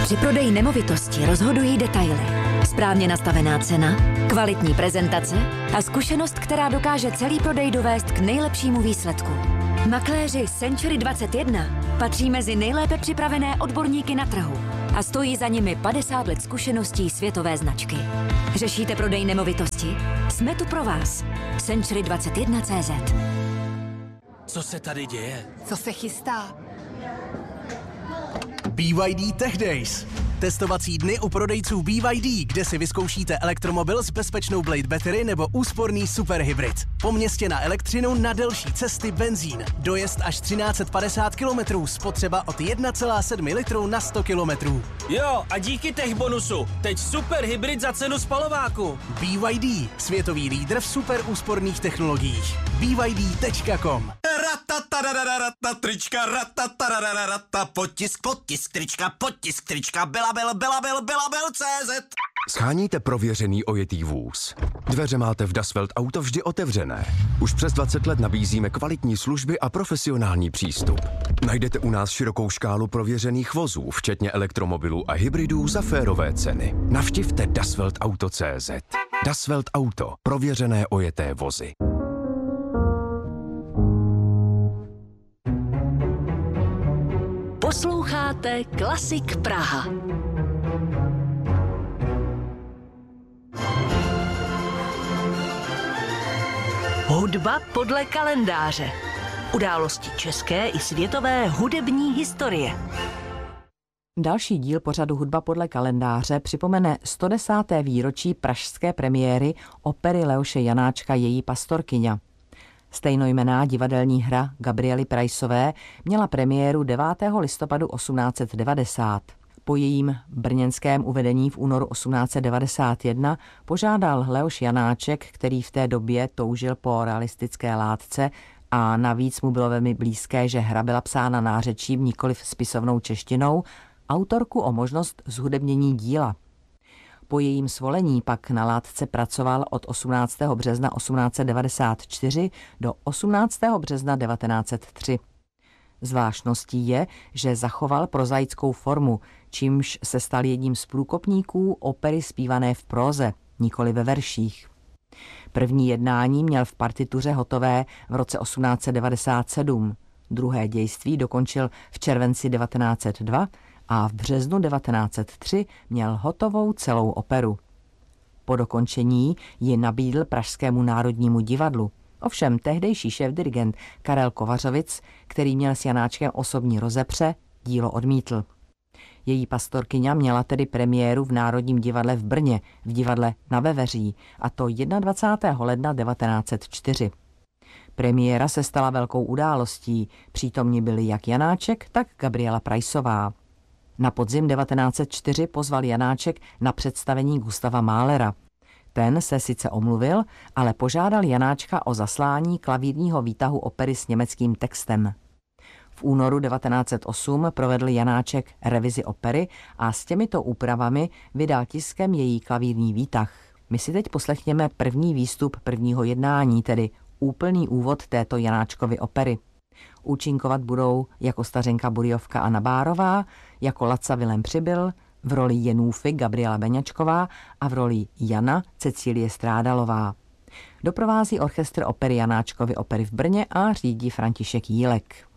Při prodeji nemovitosti rozhodují detaily. Správně nastavená cena, kvalitní prezentace a zkušenost, která dokáže celý prodej dovést k nejlepšímu výsledku. Makléři Century 21 patří mezi nejlépe připravené odborníky na trhu a stojí za nimi 50 let zkušeností světové značky. Řešíte prodej nemovitosti? Jsme tu pro vás. Century21.cz. Co se tady děje? Co se chystá? BYD Tech Days. Testovací dny u prodejců BYD, kde si vyzkoušíte elektromobil s bezpečnou Blade Battery nebo úsporný superhybrid. Po městě na elektřinu, na delší cesty benzín. Dojezd až 1350 km, spotřeba od 1,7 litru na 100 km. Jo, a díky tech bonusu. Teď superhybrid za cenu spalováku. BYD, světový lídr v super úsporných technologiích. BYD.com. Trička, potisk trička, Belabel.cz. Sháníte prověřený ojetý vůz. Dveře máte v Das Welt Auto vždy otevřené. Už přes 20 let nabízíme kvalitní služby a profesionální přístup. Najdete u nás širokou škálu prověřených vozů, včetně elektromobilů a hybridů za férové ceny. Navštivte dasweltauto.cz. Das Welt Auto. Prověřené ojeté vozy. Posloucháte Klasik Praha. Hudba podle kalendáře. Události české i světové hudební historie. Další díl pořadu Hudba podle kalendáře připomene 110. výročí pražské premiéry opery Leoše Janáčka Její pastorkyňa. Stejnojmenná divadelní hra Gabriely Preissové měla premiéru 9. listopadu 1890. Po jejím brněnském uvedení v únoru 1891 požádal Leoš Janáček, který v té době toužil po realistické látce a navíc mu bylo velmi blízké, že hra byla psána nářečím, nikoliv spisovnou češtinou, autorku o možnost zhudebnění díla. Po jejím svolení pak na látce pracoval od 18. března 1894 do 18. března 1903. Zvláštností je, že zachoval prozaickou formu, čímž se stal jedním z průkopníků opery zpívané v próze, nikoli ve verších. První jednání měl v partituře hotové v roce 1897, druhé dějství dokončil v červenci 1902 a v březnu 1903 měl hotovou celou operu. Po dokončení ji nabídl Pražskému národnímu divadlu. Ovšem tehdejší šéfdirigent Karel Kovařovic, který měl s Janáčkem osobní rozepře, dílo odmítl. Její pastorkyňa měla tedy premiéru v Národním divadle v Brně, v divadle Na Veveří, a to 21. ledna 1904. Premiéra se stala velkou událostí, přítomni byli jak Janáček, tak Gabriela Preissová. Na podzim 1904 pozval Janáček na představení Gustava Mahlera. Ten se sice omluvil, ale požádal Janáčka o zaslání klavírního výtahu opery s německým textem. V únoru 1908 provedl Janáček revizi opery a s těmito úpravami vydal tiskem její klavírní výtah. My si teď poslechněme první výstup prvního jednání, tedy úplný úvod této Janáčkovy opery. Účinkovat budou jako Stařenka Buryovka Anna Bárová, jako Laca Vilém Přibyl, v roli Jenůfy Gabriela Beňačková a v roli Jana Cecílie Strádalová. Doprovází orchestr opery Janáčkovy opery v Brně a řídí František Jílek.